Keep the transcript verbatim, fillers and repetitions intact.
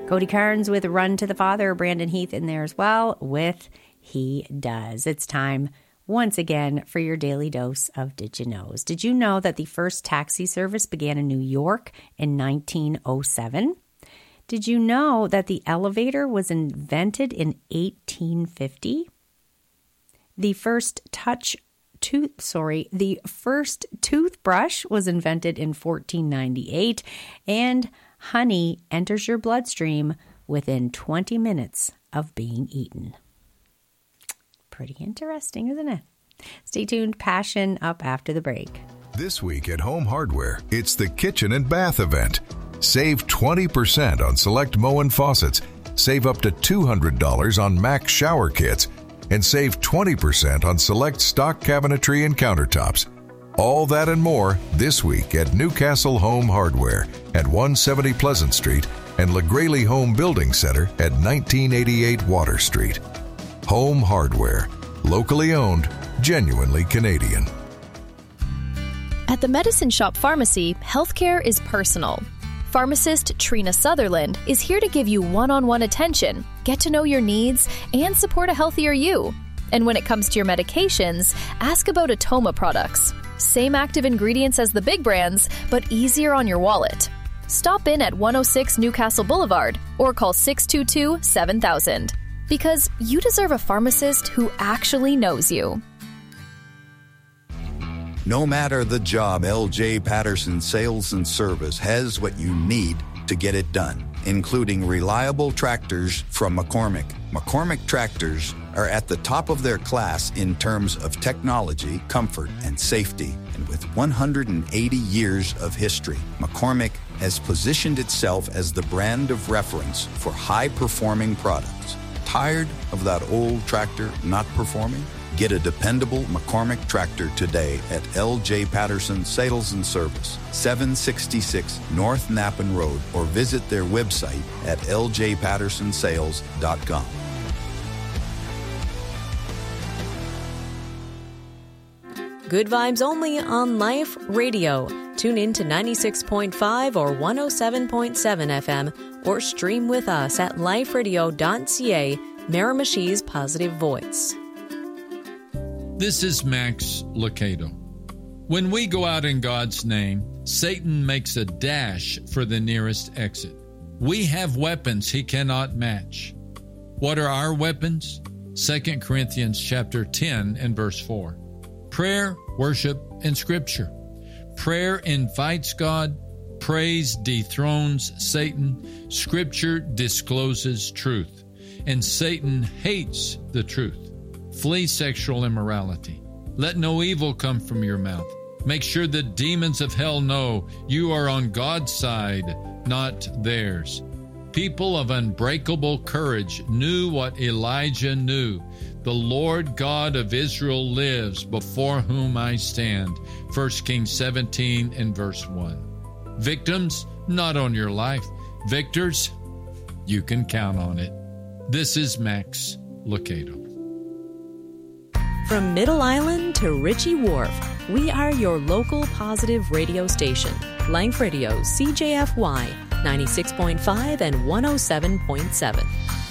Cody Carnes with Run to the Father. Brandon Heath in there as well with He Does. It's time once again for your daily dose of Did You Knows. Did you know that the first taxi service began in New York in nineteen oh seven? Did you know that the elevator was invented in eighteen fifty? The first touch tooth, sorry, the first toothbrush was invented in fourteen ninety-eight, and honey enters your bloodstream within twenty minutes of being eaten. Pretty interesting, isn't it? Stay tuned. Passion up after the break. This week at Home Hardware, it's the Kitchen and Bath event. Save twenty percent on select Moen faucets, save up to two hundred dollars on Max shower kits, and save twenty percent on select stock cabinetry and countertops. All that and more this week at Newcastle Home Hardware at one seventy Pleasant Street and LaGraley Home Building Center at nineteen eighty-eight Water Street. Home Hardware, locally owned, genuinely Canadian. At the Medicine Shop Pharmacy, healthcare is personal. Pharmacist Trina Sutherland is here to give you one-on-one attention, get to know your needs, and support a healthier you. And when it comes to your medications, ask about Atoma products. Same active ingredients as the big brands, but easier on your wallet. Stop in at one oh six Newcastle Boulevard or call six two two, seven thousand. Because you deserve a pharmacist who actually knows you. No matter the job, L J Patterson Sales and Service has what you need to get it done, including reliable tractors from McCormick. McCormick tractors are at the top of their class in terms of technology, comfort, and safety. And with one hundred eighty years of history, McCormick has positioned itself as the brand of reference for high-performing products. Tired of that old tractor not performing? Get a dependable McCormick tractor today at L J Patterson Sales and Service, seven sixty-six North Nappen Road, or visit their website at l j patterson sales dot com. Good vibes only on Life Radio. Tune in to ninety-six point five or one oh seven point seven F M or stream with us at life radio dot c a, Miramichi's positive voice. This is Max Lucado. When we go out in God's name, Satan makes a dash for the nearest exit. We have weapons he cannot match. What are our weapons? Second Corinthians chapter ten and verse four. Prayer, worship, and scripture. Prayer invites God. Praise dethrones Satan. Scripture discloses truth. And Satan hates the truth. Flee sexual immorality. Let no evil come from your mouth. Make sure the demons of hell know you are on God's side, not theirs. People of unbreakable courage knew what Elijah knew. The Lord God of Israel lives, before whom I stand. First Kings seventeen and verse one. Victims, not on your life. Victors, you can count on it. This is Max Lucado. From Middle Island to Ritchie Wharf, we are your local positive radio station. Life Radio, C J F Y, ninety-six point five and one oh seven point seven.